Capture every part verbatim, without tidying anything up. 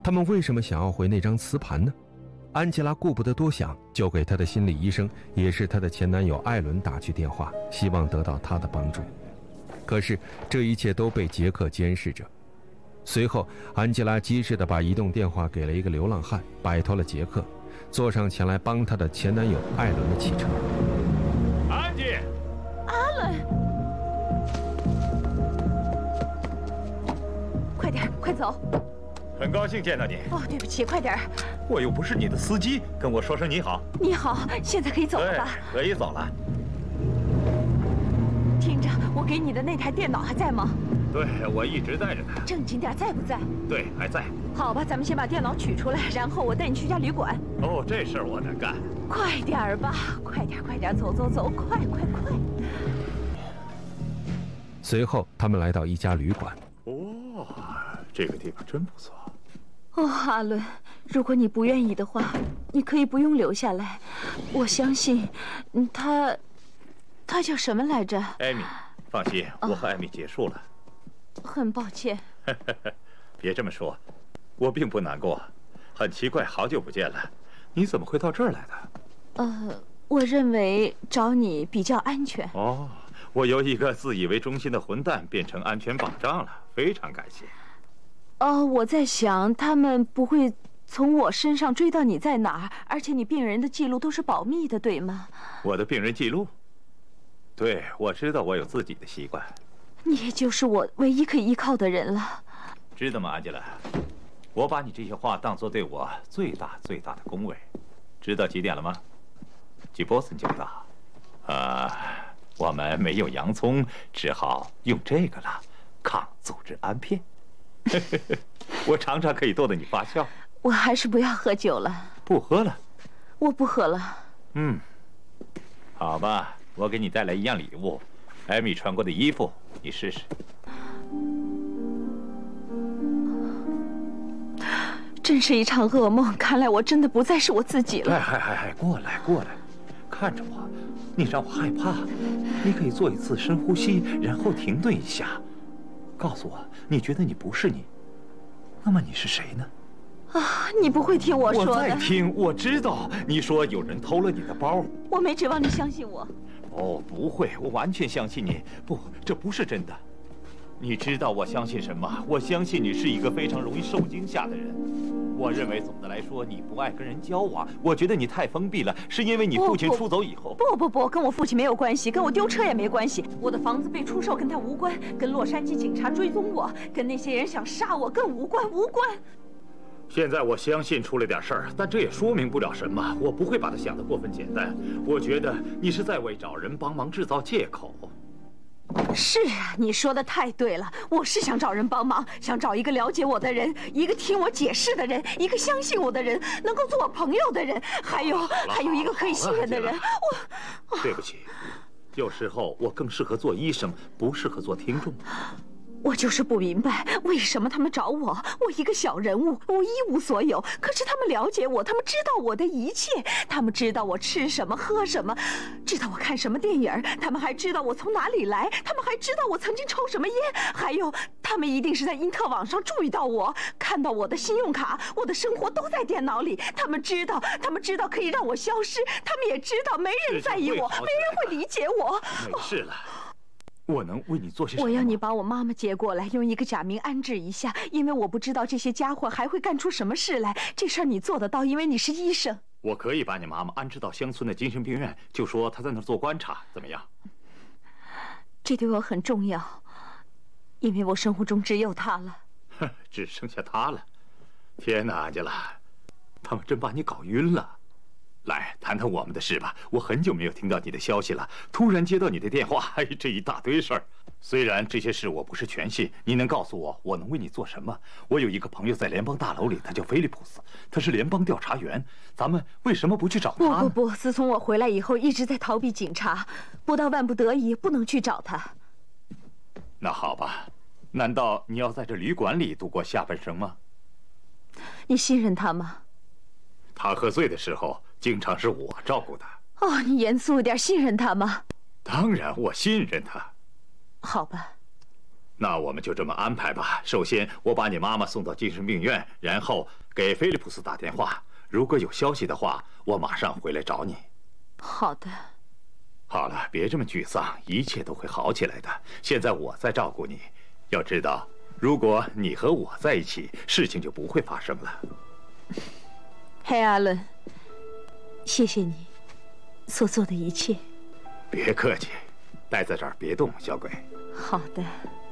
他们为什么想要回那张磁盘呢？安吉拉顾不得多想，就给她的心理医生，也是她的前男友艾伦打去电话，希望得到他的帮助。可是这一切都被杰克监视着。随后，安吉拉机智地把移动电话给了一个流浪汉，摆脱了杰克，坐上前来帮她的前男友艾伦的汽车。 安吉， 阿伦，快点，快走！ 很高兴见到你。 哦，对不起，快点。 我又不是你的司机，跟我说声你好。 你好，现在可以走了吧？ 对，可以走了。 听着，我给你的那台电脑还在吗？ 对，我一直带着它。 正经点，在不在？ 对，还在。 好吧，咱们先把电脑取出来，然后我带你去家旅馆。 哦，这事儿我能干。 快点儿吧，快点，快点，走走走，快快快！ 随后，他们来到一家旅馆。 哦，这个地方真不错。 哦，阿伦，如果你不愿意的话，你可以不用留下来。我相信，嗯，他，他叫什么来着？ 艾米，放心，我和艾米结束了。 很抱歉。 别这么说，我并不难过。很奇怪，好久不见了，你怎么会到这儿来的？ 呃，我认为找你比较安全。 哦，我由一个自以为忠心的混蛋变成安全保障了，非常感谢。 哦，我在想，他们不会从我身上追到你在哪儿，而且你病人的记录都是保密的，对吗？ 我的病人记录？对，我知道我有自己的习惯。 你也就是我唯一可以依靠的人了。 知道吗，安吉拉？我把你这些话当作对我最大最大的恭维。知道几点了吗？距波森就到。呃，我们没有洋葱，只好用这个了，抗组织胺片。我常常可以逗得你发笑。 我还是不要喝酒了。 不喝了？ 我不喝了。 嗯，好吧，我给你带来一样礼物，艾米穿过的衣服，你试试。 真是一场噩梦，看来我真的不再是我自己了。 哎嗨嗨嗨，过来过来，看着我，你让我害怕。你可以做一次深呼吸，然后停顿一下，告诉我，你觉得你不是你，那么你是谁呢？ 啊，你不会听我说的。 我在听，我知道。你说有人偷了你的包。 我没指望你相信我。 哦，不会，我完全相信你。不，这不是真的。你知道我相信什么？我相信你是一个非常容易受惊吓的人。我认为总的来说，你不爱跟人交往。我觉得你太封闭了，是因为你父亲出走以后。 不不不，跟我父亲没有关系，跟我丢车也没关系。我的房子被出售跟他无关，跟洛杉矶警察追踪我，跟那些人想杀我更无关，无关。 现在我相信出了点事儿，但这也说明不了什么。我不会把它想得过分简单。我觉得你是在为找人帮忙制造借口。 是啊，你说的太对了。我是想找人帮忙，想找一个了解我的人，一个听我解释的人，一个相信我的人，能够做我朋友的人，还有还有一个可以信任的人。我对不起，有时候我更适合做医生，不适合做听众。 我就是不明白，为什么他们找我？我一个小人物，我一无所有。可是他们了解我，他们知道我的一切，他们知道我吃什么、喝什么，知道我看什么电影，他们还知道我从哪里来，他们还知道我曾经抽什么烟，还有，他们一定是在因特网上注意到我，看到我的信用卡，我的生活都在电脑里。他们知道，他们知道可以让我消失，他们也知道没人在意我，没人会理解我。 没事了。我能为你做些什么？ 我要你把我妈妈接过来，用一个假名安置一下，因为我不知道这些家伙还会干出什么事来。这事儿你做得到，因为你是医生。 我可以把你妈妈安置到乡村的精神病院，就说她在那儿做观察，怎么样？ 这对我很重要，因为我生活中只有她了。 哼，只剩下她了。天哪，安吉拉，他们真把你搞晕了。来谈谈我们的事吧，我很久没有听到你的消息了，突然接到你的电话，哎，这一大堆事儿。虽然这些事我不是全信，你能告诉我我能为你做什么？我有一个朋友在联邦大楼里，他叫菲利普斯，他是联邦调查员，咱们为什么不去找他呢？ 不不不，自从我回来以后一直在逃避警察，不到万不得已不能去找他。 那好吧，难道你要在这旅馆里度过下半生吗？ 你信任他吗？ 他喝醉的时候经常是我照顾他。 哦，你严肃一点，信任他吗？ 当然，我信任他。 好吧。 那我们就这么安排吧。首先，我把你妈妈送到精神病院，然后给菲利普斯打电话。如果有消息的话，我马上回来找你。 好的。 好了，别这么沮丧，一切都会好起来的。现在我在照顾你，要知道，如果你和我在一起，事情就不会发生了。 嘿，阿伦，谢谢你所做的一切。 别客气，待在这儿别动，小鬼。 好的。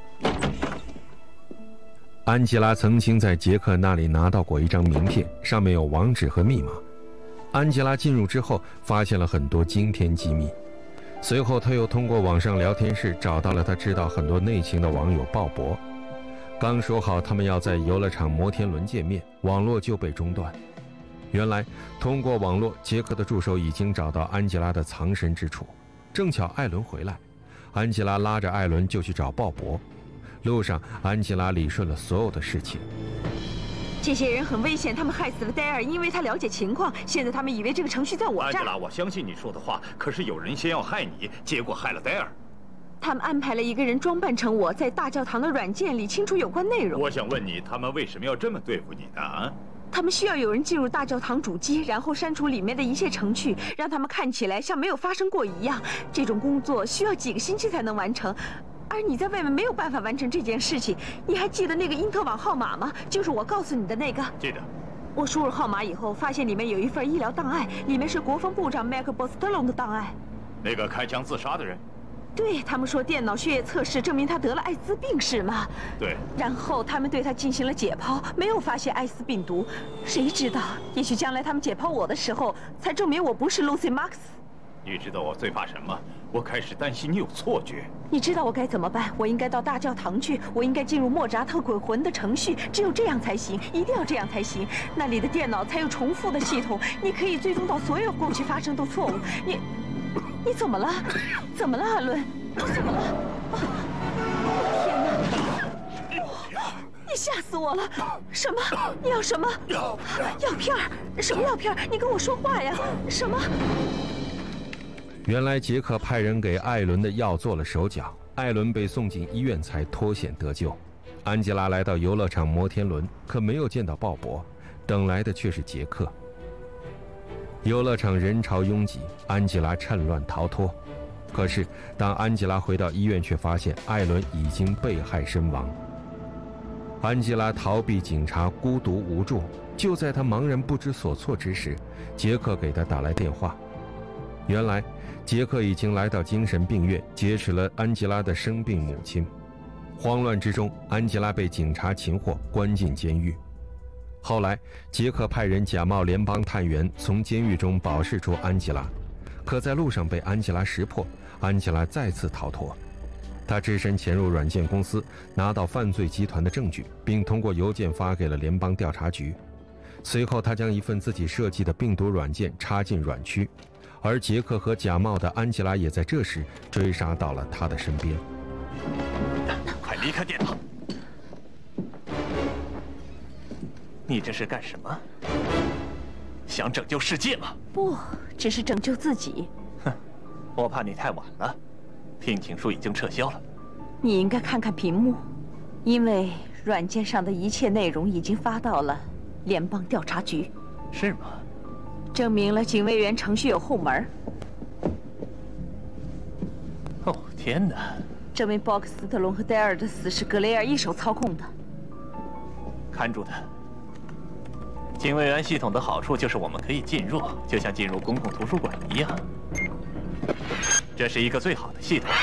安吉拉曾经在杰克那里拿到过一张名片，上面有网址和密码。安吉拉进入之后，发现了很多惊天机密。随后，他又通过网上聊天室找到了他知道很多内情的网友鲍勃。刚说好他们要在游乐场摩天轮见面，网络就被中断。原来，通过网络，杰克的助手已经找到安吉拉的藏身之处。正巧艾伦回来，安吉拉拉着艾伦就去找鲍勃。路上，安吉拉理顺了所有的事情。 这些人很危险，他们害死了戴尔，因为他了解情况。现在他们以为这个程序在我这儿。 安吉拉，我相信你说的话，可是有人先要害你，结果害了戴尔。 他们安排了一个人装扮成我，在大教堂的软件里清除有关内容。 我想问你，他们为什么要这么对付你呢？啊？ 他们需要有人进入大教堂主机，然后删除里面的一切程序，让他们看起来像没有发生过一样。这种工作需要几个星期才能完成。而你在外面没有办法完成这件事情。你还记得那个因特网号码吗？就是我告诉你的那个。 记得。 我输入号码以后，发现里面有一份医疗档案，里面是国防部长麦克波斯特隆的档案。 那个开枪自杀的人。 对，他们说电脑血液测试证明他得了艾滋病，是吗？ 对。 然后他们对他进行了解剖，没有发现艾滋病毒。谁知道，也许将来他们解剖我的时候，才证明我不是 Lucy Marks。 你知道我最怕什么？我开始担心你有错觉。 你知道我该怎么办？我应该到大教堂去，我应该进入莫扎特鬼魂的程序，只有这样才行，一定要这样才行。那里的电脑才有重复的系统，你可以追踪到所有过去发生的错误。你，你怎么了？怎么了，阿伦？你怎么了？啊！天哪！你吓死我了！什么？你要什么？药药片儿？什么药片儿？你跟我说话呀！什么？ 原来杰克派人给艾伦的药做了手脚，艾伦被送进医院才脱险得救。安吉拉来到游乐场摩天轮，可没有见到鲍勃，等来的却是杰克。游乐场人潮拥挤，安吉拉趁乱逃脱。可是当安吉拉回到医院，却发现艾伦已经被害身亡。安吉拉逃避警察，孤独无助。就在他茫然不知所措之时，杰克给他打来电话。原来杰克已经来到精神病院，劫持了安吉拉的生病母亲。慌乱之中，安吉拉被警察擒获，关进监狱。后来杰克派人假冒联邦探员，从监狱中保释出安吉拉，可在路上被安吉拉识破，安吉拉再次逃脱。他只身潜入软件公司，拿到犯罪集团的证据，并通过邮件发给了联邦调查局。随后他将一份自己设计的病毒软件插进软区，而杰克和假冒的安吉拉也在这时追杀到了他的身边。 快离开电脑！你这是干什么？想拯救世界吗？ 不，只是拯救自己。 哼，我怕你太晚了，聘请书已经撤销了。 你应该看看屏幕，因为软件上的一切内容已经发到了联邦调查局。 是吗？ 证明了警卫员程序有后门。 哦，天哪！ 证明鲍克斯特隆和戴尔的死是格雷尔一手操控的。 看住他。警卫员系统的好处就是我们可以进入，就像进入公共图书馆一样。这是一个最好的系统。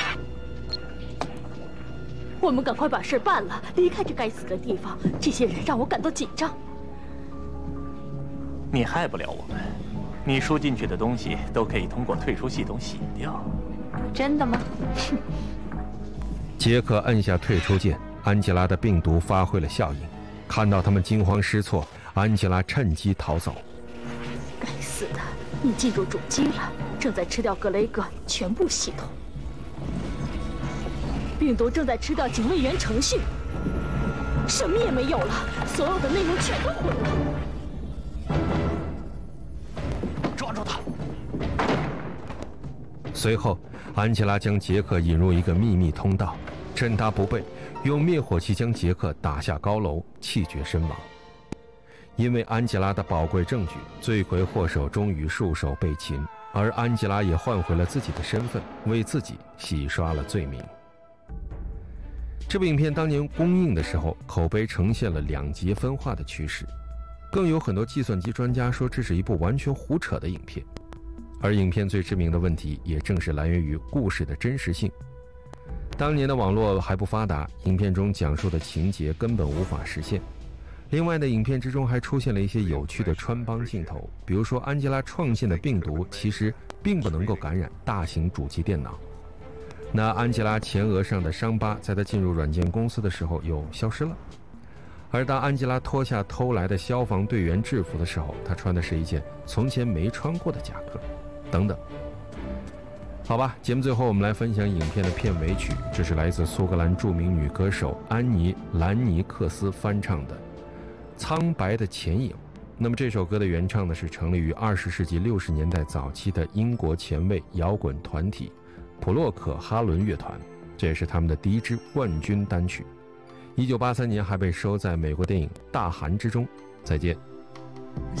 我们赶快把事办了，离开这该死的地方。这些人让我感到紧张。 你害不了我们，你输进去的东西都可以通过退出系统洗掉。 真的吗？ 杰克按下退出键，安吉拉的病毒发挥了效应。看到他们惊慌失措，安吉拉趁机逃走。 该死的，你进入主机了，正在吃掉格雷格全部系统。病毒正在吃掉警卫员程序，什么也没有了，所有的内容全都毁了。 抓住他！ 随后，安吉拉将杰克引入一个秘密通道， 趁他不备，用灭火器将杰克打下高楼，气绝身亡。因为安吉拉的宝贵证据，罪魁祸首终于束手被擒，而安吉拉也换回了自己的身份，为自己洗刷了罪名。这部影片当年公映的时候，口碑呈现了两极分化的趋势，更有很多计算机专家说这是一部完全胡扯的影片。而影片最致命的问题，也正是来源于故事的真实性。当年的网络还不发达，影片中讲述的情节根本无法实现。另外呢，影片之中还出现了一些有趣的穿帮镜头，比如说安吉拉创建的病毒其实并不能够感染大型主机电脑。那安吉拉前额上的伤疤在她进入软件公司的时候又消失了。而当安吉拉脱下偷来的消防队员制服的时候，她穿的是一件从前没穿过的夹克，等等。好吧，节目最后我们来分享影片的片尾曲，这是来自苏格兰著名女歌手安妮·兰尼克斯翻唱的《苍白的前影》。那么这首歌的原唱呢，是成立于二十世纪六十年代早期的英国前卫摇滚团体普洛克哈伦乐团，这也是他们的第一支冠军单曲。一九八三年还被收在美国电影《大寒》之中。再见。